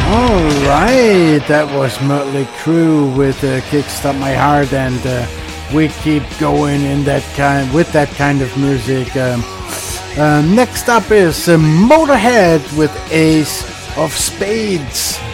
Alright, that was Mötley Crüe with Kickstart My Heart, and we keep going in with that kind of music. Next up is Motorhead with Ace of Spades.